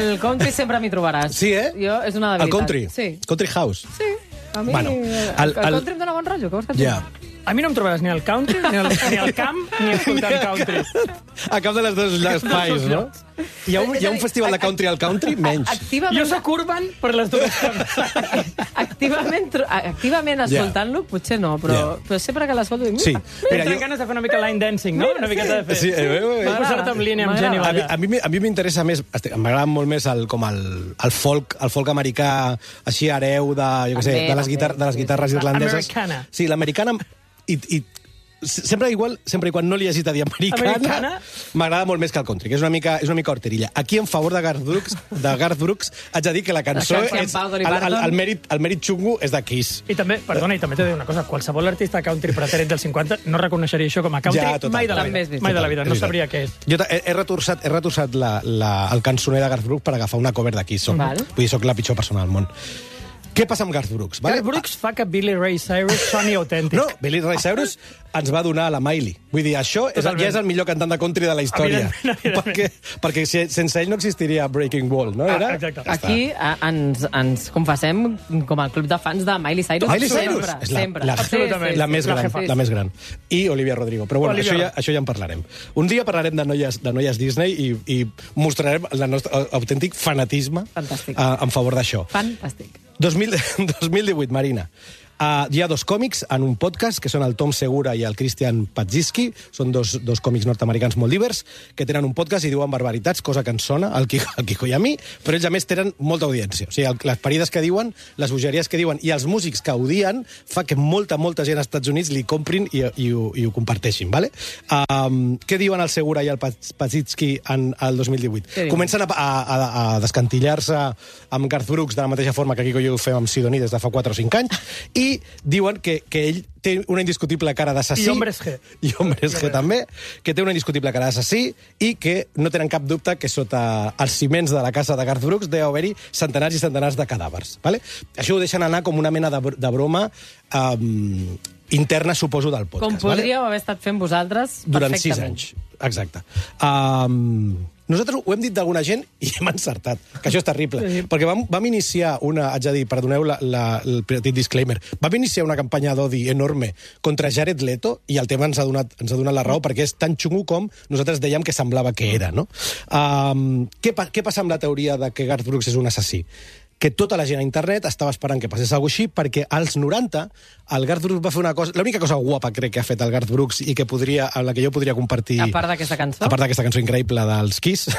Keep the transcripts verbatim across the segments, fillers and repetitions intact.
el country sempre m'hi trobaràs. Sí, eh? Jo, és una debilitat. El country? Sí. Country house? Sí. A mi Bueno, el, el- el, el- country em dóna bon rotllo. Què vols que et digui? Ja. A mi no em trobaràs ni al country, ni al, ni al camp, ni escoltant country. A cap de les dos espais, no? Hi ha un, hi ha un festival de country al country? Menys. Activament, Jo sóc urban per les dues coses. activament, tro- activament escoltant-lo, potser no, però, Ja. però sempre que l'escolto... dic, Sí. "Mira, Mira, Tenen jo... ganes de fer una mica line dancing, no? Una miqueta de fer. Sí, eh, eh, eh. Vull posar-te en línia amb M'agrada. Jenny A mi, Vallà. a mi, a mi m'interessa més, estic- m'agrada molt més el, com el, el, folk, el folk americà, així hereu de, jo què sé, També, de les, també, guitar, de les sí, guitarres sí. irlandeses. Americana. Sí, l'americana... I, i sempre igual, sempre i quan no li hagi de dir americana, Americana? m'agrada molt més que el country, que és una mica, és una mica horterilla. Aquí, en favor de Garth Brooks, de Garth Brooks haig de dir que la cançó La cançó és... en pau El, d'Olly el, Parton. el, mèrit, el mèrit xungo és de Kiss. I també, perdona, i també t'he de dir una cosa, qualsevol artista country pretèrit dels cinquanta no reconeixeria això com a country Ja, total, mai de la també és vida. veritat. Mai de la vida, És no veritat. sabria què és. Jo he, he retorçat, he retorçat la, la, el cançoner de Garth Brooks per agafar una cover de Kiss. Soc, Val. vull dir, soc la pitjor persona del món. Què passa amb Garth Brooks? Garth Brooks fa que Billy Ray Cyrus soni autèntic. No, Billy Ray Cyrus ens va donar a la Miley. Vull dir, això és, Totalment. ja és el millor cantant de country de la història. Evidentment, evidentment. Perquè, perquè si, sense ell no existiria Breaking Wall, no? Era? Ah, exacte. Aquí a, ens, ens confessem com el club de fans de Miley Cyrus. Miley sempre, Cyrus és la, sempre. la, Absolutament. la, més La gran, jefa. la més gran. I Olivia Rodrigo. Però bueno, Olivia això ja, això ja en parlarem. Un dia parlarem de noies, de noies Disney i, i mostrarem el nostre autèntic fanatisme Fantàstic. a, en favor d'això. Fantàstic. dos mil, dos mil divuit, Marina. Uh, hi ha dos còmics en un podcast, que són el Tom Segura i el Christian Pazziski. Són dos, dos còmics nord-americans molt divers, que tenen un podcast i diuen barbaritats, cosa que ens sona al Quico, al Quico i a mi, però ells, a més, tenen molta audiència. O sigui, el, les parides que diuen, les bogeries que diuen i els músics que odien fa que molta, molta gent als Estats Units li comprin i, i, ho, i ho comparteixin, vale? Um, què diuen el Segura i el Paz- Pazziski en el dos mil divuit? Què diuen? Comencen a, a, a, a descantillar-se amb Garth Brooks de la mateixa forma que Quico i jo ho fem amb Sidoní des de fa quatre o cinc anys, i diuen que, que ell té una indiscutible cara d'assassí. I Hombres G. I Hombres G també, que té una indiscutible cara d'assassí i que no tenen cap dubte que sota els ciments de la casa de Garth Brooks deu haver-hi centenars i centenars de cadàvers. Vale? Això ho deixen anar com una mena de, br- de broma um, interna, suposo, del podcast. Com podríeu haver estat fent vosaltres Durant sis perfectament. anys. Exacte. Um, nosaltres ho hem dit d'alguna gent i hem encertat, que això és terrible. Sí. Perquè vam, vam iniciar una, haig de dir, perdoneu la, la, el petit disclaimer, vam iniciar una campanya d'odi enorme contra Jared Leto i el tema ens ha donat, ens ha donat la raó perquè és tan xungo com nosaltres dèiem que semblava que era, no? Um, què, pa- què passa amb la teoria de que Garth Brooks és un assassí? Que tota la gent a internet estava esperant que passés alguna cosa així, perquè als noranta el Garth Brooks va fer una cosa... L'única cosa guapa, crec, que ha fet el Garth Brooks i que podria, amb la que jo podria compartir... A part d'aquesta cançó? A part d'aquesta cançó increïble dels Kiss,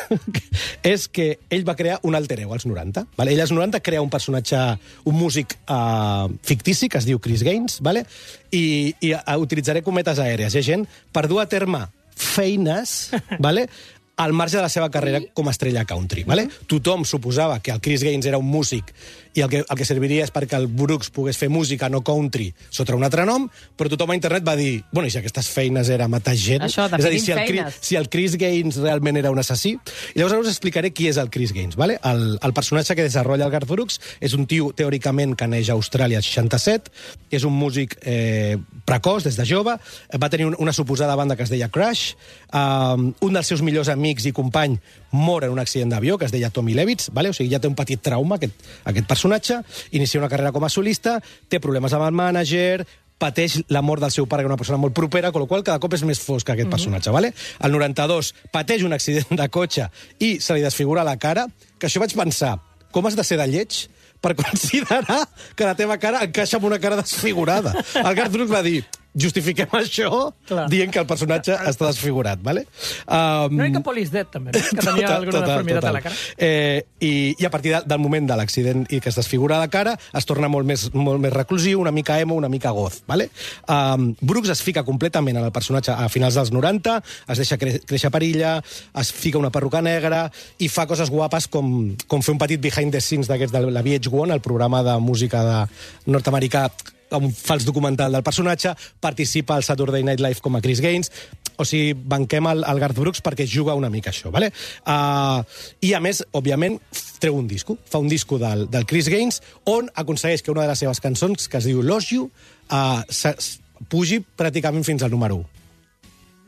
és que ell va crear un alter ego als noranta. Vale? Ell als noranta crea un personatge, un músic uh, fictici, que es diu Chris Gaines, vale? i, i uh, utilitzaré cometes aèries. Hi ha gent per dur a terme feines, vale? al marge de la seva carrera com a estrella country. Vale? Tothom suposava que el Chris Gaines era un músic i el que, el que serviria és perquè el Brooks pogués fer música no country sota un altre nom, però tothom a internet va dir, bueno, i si aquestes feines era matar gent, Això, és a dir, si el, feines. Chris, si el Chris Gaines realment era un assassí. I llavors us explicaré qui és el Chris Gaines. Vale? El, el personatge que desenvolupa el Garth Brooks és un tio, teòricament, que neix a Austràlia al seixanta-set, és un músic eh, precoç des de jove, va tenir un, una suposada banda que es deia Crash, um, un dels seus millors amics i company mor en un accident d'avió que es deia Tommy Levitz, vale? O sigui, ja té un petit trauma aquest, aquest personatge, inicia una carrera com a solista, té problemes amb el mànager, pateix la mort del seu pare, que és una persona molt propera, amb la qual cosa cada cop és més fosc aquest personatge. Vale? El noranta-dos pateix un accident de cotxe i se li desfigura la cara, que això vaig pensar, com has de ser de lleig per considerar que la teva cara encaixa amb una cara desfigurada? El Garth Brooks va dir, justifiquem això Clar. dient que el personatge està desfigurat, vale? Um, Una mica Police Dead, també, no? Que tenia alguna deformitat a la cara. Eh, i, I a partir de, del moment de l'accident i que es desfigura la cara, es torna molt més, molt més reclusiu, una mica emo, una mica goth, vale? Um, Brooks es fica completament en el personatge a finals dels noranta, es deixa cre créixer perilla, es fica una perruca negra i fa coses guapes com, com fer un petit behind the scenes d'aquests de la V H one, el programa de música de nord-americà, un fals documental del personatge, participa al Saturday Night Live com a Chris Gaines, o sigui, banquem el, el Garth Brooks perquè juga una mica això, vale? Uh, I, a més, òbviament, treu un disco, fa un disco del, del Chris Gaines, on aconsegueix que una de les seves cançons, que es diu Lost You, uh, pugi pràcticament fins al número u.